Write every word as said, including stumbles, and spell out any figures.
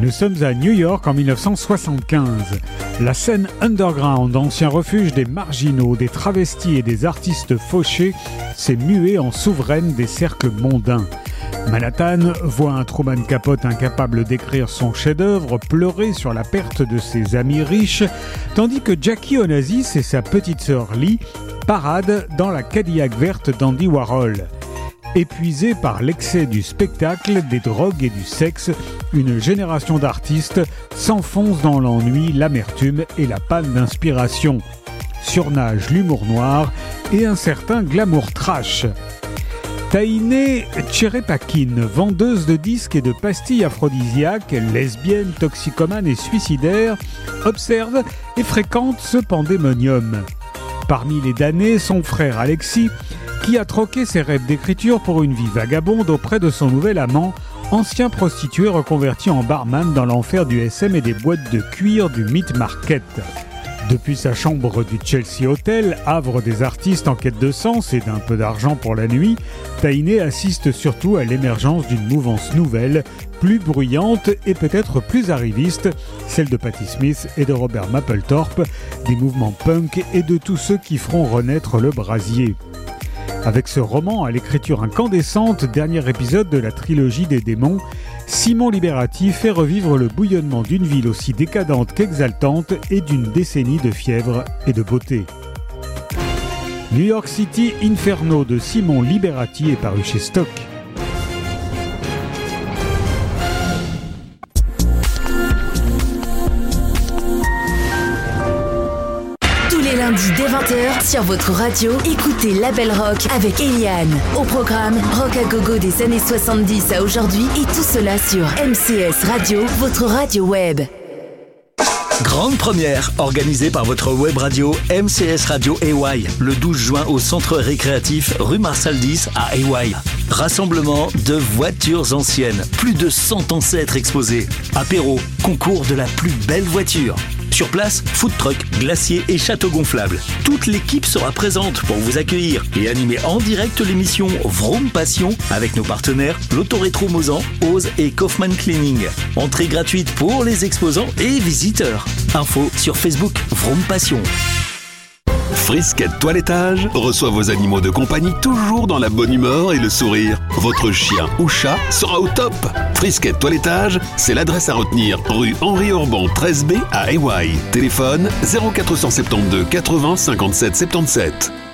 Nous sommes à New York en dix-neuf cent soixante-quinze. La scène underground, ancien refuge des marginaux, des travestis et des artistes fauchés, s'est muée en souveraine des cercles mondains. Manhattan voit un Truman Capote incapable d'écrire son chef-d'œuvre pleurer sur la perte de ses amis riches, tandis que Jackie Onassis et sa petite sœur Lee paradent dans la Cadillac verte d'Andy Warhol. Épuisée par l'excès du spectacle, des drogues et du sexe, une génération d'artistes s'enfonce dans l'ennui, l'amertume et la panne d'inspiration. Surnage l'humour noir et un certain glamour trash. Taïné Tcherepakin, vendeuse de disques et de pastilles aphrodisiaques, lesbienne, toxicomane et suicidaire, observe et fréquente ce pandémonium. Parmi les damnés, son frère Alexis, qui a troqué ses rêves d'écriture pour une vie vagabonde auprès de son nouvel amant, ancien prostitué reconverti en barman dans l'enfer du S M et des boîtes de cuir du Meat Market. Depuis sa chambre du Chelsea Hotel, havre des artistes en quête de sens et d'un peu d'argent pour la nuit, Taïné assiste surtout à l'émergence d'une mouvance nouvelle, plus bruyante et peut-être plus arriviste, celle de Patti Smith et de Robert Mapplethorpe, des mouvements punk et de tous ceux qui feront renaître le brasier. Avec ce roman à l'écriture incandescente, dernier épisode de la trilogie des démons, Simon Liberati fait revivre le bouillonnement d'une ville aussi décadente qu'exaltante et d'une décennie de fièvre et de beauté. New York City Inferno de Simon Liberati est paru chez Stock. Lundi dès vingt heures sur votre radio, écoutez Label Rock avec Eliane. Au programme, rock à gogo des années soixante-dix à aujourd'hui et tout cela sur M C S Radio, votre radio web. Grande première, organisée par votre web radio M C S Radio A Y, le douze juin au centre récréatif rue Marcel dix à A Y. Rassemblement de voitures anciennes, plus de cent ancêtres exposés. Apéro, concours de la plus belle voiture. Sur place, food truck, glacier et château gonflable. Toute l'équipe sera présente pour vous accueillir et animer en direct l'émission Vroom Passion avec nos partenaires l'Autorétro Mozan, Oz et Kaufman Cleaning. Entrée gratuite pour les exposants et visiteurs. Info sur Facebook Vroom Passion. Frisquette Toilettage reçoit vos animaux de compagnie toujours dans la bonne humeur et le sourire. Votre chien ou chat sera au top. Frisquette Toilettage, c'est l'adresse à retenir, rue Henri Urban treize B à A Y. Téléphone zéro quatre cent soixante-douze quatre-vingts cinquante-sept soixante-dix-sept.